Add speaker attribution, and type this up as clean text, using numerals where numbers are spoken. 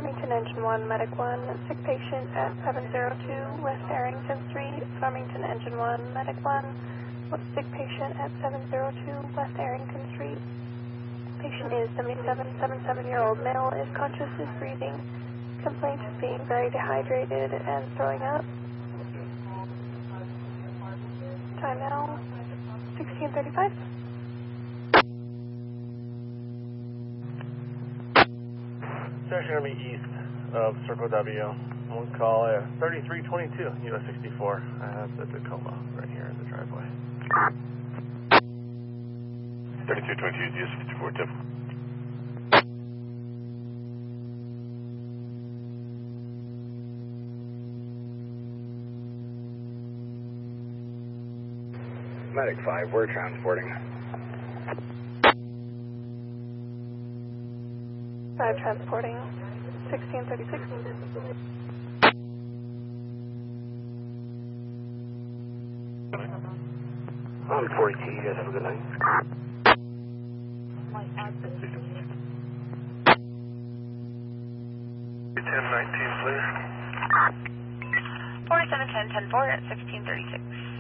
Speaker 1: Farmington Engine 1, Medic 1, sick patient at 702 West Arrington Street. Farmington Engine 1, Medic 1, sick patient at 702 West Arrington Street. Patient is 77-year-old male, is conscious, is breathing. Complaint of being very dehydrated and throwing up. Time now, 16:35.
Speaker 2: Station going to be east of Circle W. One call 3322 US 64. That's the Tacoma right here in the driveway.
Speaker 3: 3222 US 64 tip.
Speaker 4: Medic 5, we're transporting.
Speaker 1: 5 transporting, 1636.
Speaker 4: I'm 42, you guys have a good night.
Speaker 3: 1019, please.
Speaker 5: 4710-10-4 at 1636.